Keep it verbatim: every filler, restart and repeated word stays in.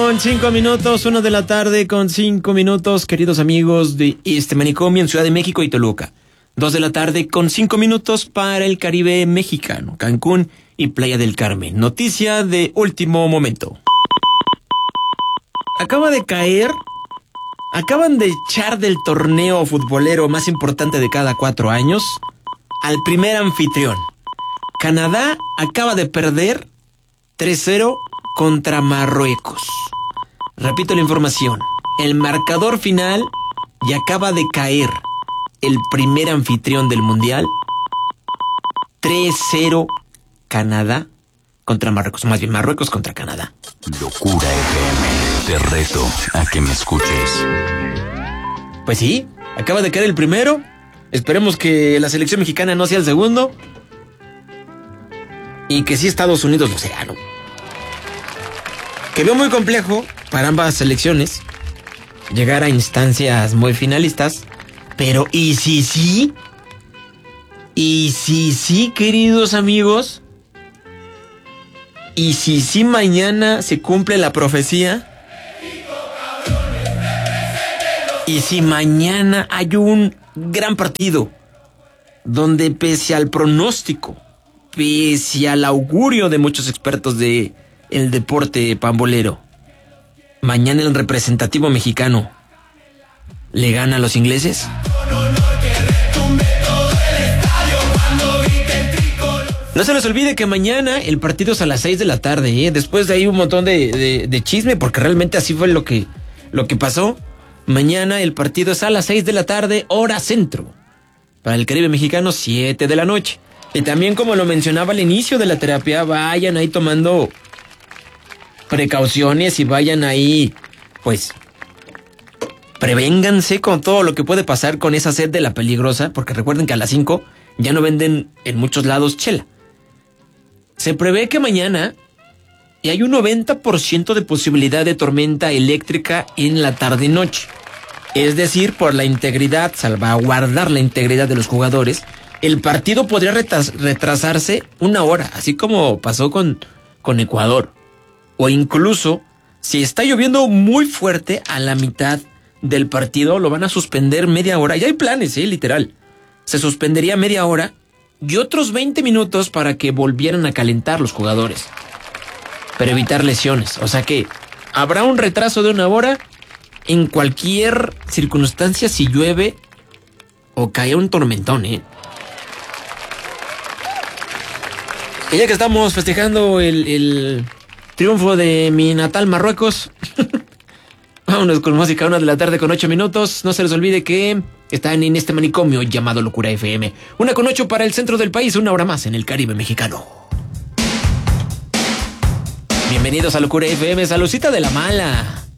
con cinco minutos, una de la tarde con cinco minutos, queridos amigos de este manicomio en Ciudad de México y Toluca. Dos de la tarde con cinco minutos para el Caribe mexicano, Cancún y Playa del Carmen. Noticia de último momento. Acaba de caer, acaban de echar del torneo futbolero más importante de cada cuatro años al primer anfitrión. Canadá acaba de perder tres cero contra Marruecos. Repito la información. El marcador final y acaba de caer el primer anfitrión del mundial. tres cero Canadá contra Marruecos. Más bien Marruecos contra Canadá. Locura F M. Te reto a que me escuches. Pues sí, acaba de caer el primero. Esperemos que la selección mexicana no sea el segundo. Y que sí Estados Unidos lo sea, ¿no? Que veo muy complejo para ambas selecciones llegar a instancias muy finalistas. Pero ¿y si sí? ¿Y si sí, queridos amigos? ¿Y si sí mañana se cumple la profecía? ¿Y si mañana hay un gran partido donde pese al pronóstico, pese al augurio de muchos expertos de el deporte pambolero, mañana el representativo mexicano le gana a los ingleses? No se les olvide que mañana el partido es a las seis de la tarde, ¿eh? Después de ahí un montón de, de, de chisme, porque realmente así fue lo que, lo que pasó. Mañana el partido es a las seis de la tarde, hora centro. Para el Caribe mexicano, siete de la noche. Y también, como lo mencionaba al inicio de la terapia, vayan ahí tomando precauciones y vayan ahí, pues, prevénganse con todo lo que puede pasar con esa sed de la peligrosa, porque recuerden que a las cinco ya no venden en muchos lados chela. Se prevé que mañana y hay un noventa por ciento de posibilidad de tormenta eléctrica en la tarde-noche. Es decir, por la integridad, salvaguardar la integridad de los jugadores, el partido podría retras- retrasarse una hora, así como pasó con, con Ecuador. O incluso, si está lloviendo muy fuerte, a la mitad del partido lo van a suspender media hora. Ya hay planes, ¿eh? Literal. Se suspendería media hora y otros veinte minutos para que volvieran a calentar los jugadores, para evitar lesiones. O sea que habrá un retraso de una hora en cualquier circunstancia si llueve o cae un tormentón, ¿eh? Y ya que estamos festejando el, el triunfo de mi natal Marruecos, vámonos con música, una de la tarde con ocho minutos. No se les olvide que están en este manicomio llamado Locura F M. Una con ocho para el centro del país, una hora más en el Caribe mexicano. Bienvenidos a Locura F M, saludcita de la mala.